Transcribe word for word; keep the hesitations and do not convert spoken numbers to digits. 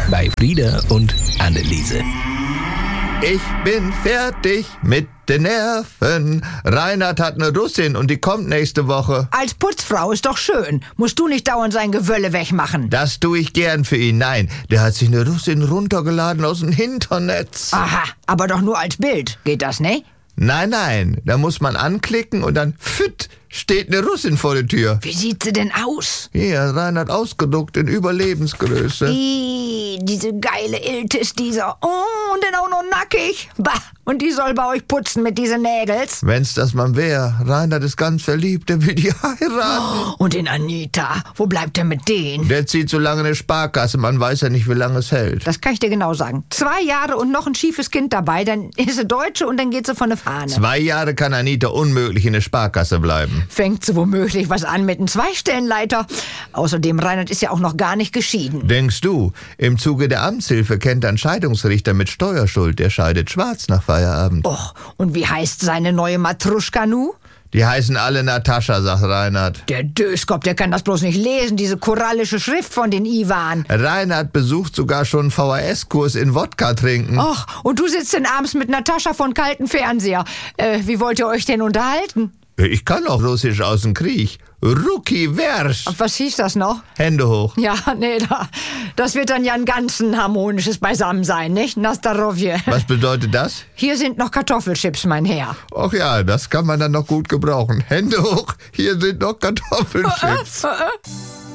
bei Frieda und Anneliese. Ich bin fertig mit den Nerven. Reinhard hat eine Russin und die kommt nächste Woche. Als Putzfrau ist doch schön. Musst du nicht dauernd sein Gewölle wegmachen. Das tue ich gern für ihn. Nein, der hat sich eine Russin runtergeladen aus dem Internetz. Aha, aber doch nur als Bild. Geht das, ne? Nein, nein, da muss man anklicken und dann pfütt, steht eine Russin vor der Tür. Wie sieht sie denn aus? Hier, Reinhard ausgeduckt in Überlebensgröße. Ih, diese geile Iltis, dieser. Oh, und dann auch noch nackig. Bah, und die soll bei euch putzen mit diesen Nägels. Wenn's das mal wär. Reinhard ist ganz verliebt, der will die heiraten. Und den Anita, wo bleibt er mit denen? Der zieht so lange eine Sparkasse, man weiß ja nicht, wie lange es hält. Das kann ich dir genau sagen. Zwei Jahre und noch ein schiefes Kind dabei, dann ist sie Deutsche und dann geht sie von der Fahne. Zwei Jahre kann Anita unmöglich in der Sparkasse bleiben. Fängt sie womöglich was an mit einem Zweistellenleiter. Außerdem, Reinhard ist ja auch noch gar nicht geschieden. Denkst du, im Zuge der Amtshilfe kennt ein Scheidungsrichter mit Steuerschuld, der scheidet schwarz nach Feierabend. Och, und wie heißt seine neue Matruschka nu? Die heißen alle Natascha, sagt Reinhard. Der Döskop, der kann das bloß nicht lesen, diese korallische Schrift von den Iwan. Reinhard besucht sogar schon einen V H S-Kurs in Wodka trinken. Och, und du sitzt denn abends mit Natascha von kalten Fernseher. Äh, wie wollt ihr euch denn unterhalten? Ich kann auch Russisch aus dem Krieg. Ruki Versch. Was hieß das noch? Hände hoch. Ja, nee, da, das wird dann ja ein ganz ein harmonisches Beisammensein, nicht? Nastarovje. Was bedeutet das? Hier sind noch Kartoffelchips, mein Herr. Ach ja, das kann man dann noch gut gebrauchen. Hände hoch, hier sind noch Kartoffelchips.